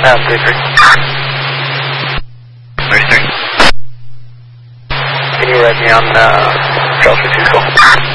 3-3. Where's 3? Can you write me on Charles for 2 school?